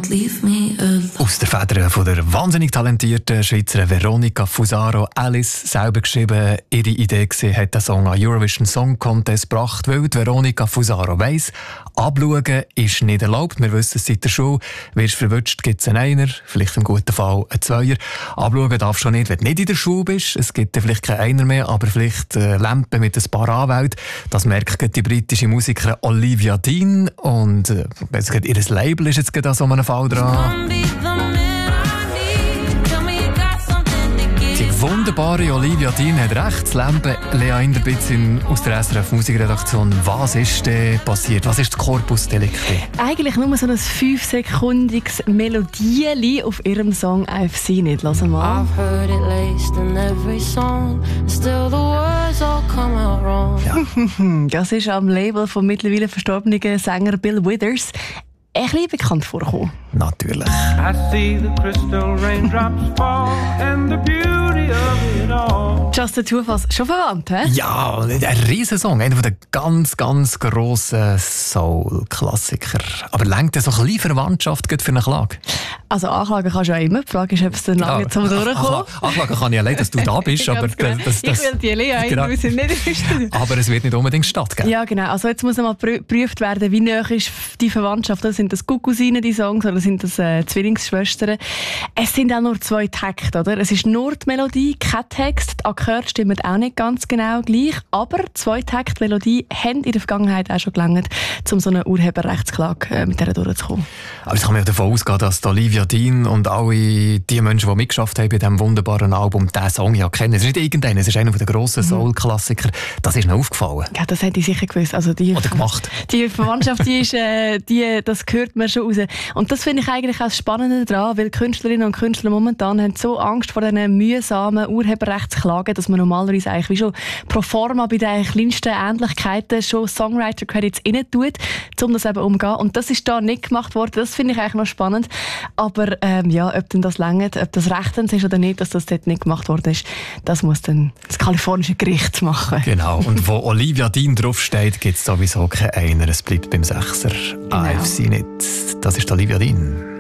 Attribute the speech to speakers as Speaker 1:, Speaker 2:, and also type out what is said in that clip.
Speaker 1: don't leave me alone.
Speaker 2: Aus der Feder von der wahnsinnig talentierten Schweizerin Veronica Fusaro. Alice selber geschrieben, ihre Idee gewesen, hat den Song an Eurovision Song Contest gebracht, weil die Veronica Fusaro weiss, abschauen ist nicht erlaubt. Wir wissen es seit der Schule. Wirst verwünscht, gibt es einen Einer, vielleicht im guten Fall einen Zweier. Abschauen darfst du nicht, wenn du nicht in der Schule bist. Es gibt vielleicht keinen Einer mehr, aber vielleicht Lampen mit ein paar Anwälten. Das merkt die britische Musikerin Olivia Dean. Und ihr Label ist jetzt gerade an so einem Fall dran. Die wunderbare Olivia Dean hat recht. Das Lampen, Lea Inderbitzin aus der SRF Musikredaktion. Was ist denn passiert? Was ist das Corpus Delicti?
Speaker 3: Eigentlich nur so ein 5-sekundiges Melodieli auf ihrem Song «I've Seen It». Lass mal.
Speaker 1: I've heard it laced in every song, and still the words all come out wrong.
Speaker 2: Ja.
Speaker 3: Das ist am Label vom mittlerweile verstorbenen Sänger Bill Withers ein bisschen bekannt vorgekommen.
Speaker 2: Natürlich.
Speaker 4: I see the crystal raindrops fall and the beauty of it all.
Speaker 3: Just the Two of Us. Schon verwandt, hä?
Speaker 2: Ja, ein Riesensong. Einer der ganz, ganz grossen Soul-Klassiker. Aber lenkt so ein bisschen Verwandtschaft für eine Klage?
Speaker 3: Also anklagen kannst du ja immer. Die Frage ist, ob es dann lange zum Durchkommen.
Speaker 2: Anklagen kann ich allein, dass du da bist. aber
Speaker 3: ich will die Lea
Speaker 2: genau.
Speaker 3: wir sind nicht im
Speaker 2: Aber es wird nicht unbedingt stattgeben.
Speaker 3: Ja, genau. Also jetzt muss mal geprüft werden, wie nahe ist die Verwandtschaft. Sind das Cousinen, die Songs, oder sind das Zwillingsschwestern? Es sind auch nur 2 Takte, oder? Es ist nur die Melodie, kein Text. Die Akkorde stimmen auch nicht ganz genau gleich. Aber 2 Takte Melodie haben in der Vergangenheit auch schon gelangt, um so eine Urheberrechtsklage mit der durchzukommen.
Speaker 2: Aber ich kann mir davon ausgehen, dass Olivia Dean und alle die Menschen, die mitgeschafft haben bei diesem wunderbaren Album, diesen Song ja kennen. Es ist nicht irgendeiner, es ist einer der grossen Soul-Klassiker. Das ist ihnen aufgefallen.
Speaker 3: Ja, das hätte ich sicher gewusst. Also
Speaker 2: oder gemacht.
Speaker 3: Die Verwandtschaft, das hört man schon raus. Und das finde ich eigentlich auch das Spannende daran, weil Künstlerinnen und Künstler momentan haben so Angst vor diesen mühsamen Urheberrechtsklagen, dass man normalerweise eigentlich wie schon pro forma bei den kleinsten Ähnlichkeiten schon Songwriter-Credits rein tut, um das eben umzugehen. Und das ist da nicht gemacht worden. Das finde ich eigentlich noch spannend. Aber ja, ob denn das reicht, ob das rechtens ist oder nicht, dass das dort nicht gemacht worden ist, das muss dann das kalifornische Gericht machen.
Speaker 2: Genau. Und wo Olivia Dean draufsteht, gibt es sowieso keinen Einer. Es bleibt beim 6er.
Speaker 3: Genau.
Speaker 2: I've Seen It. Das ist Olivia Dean.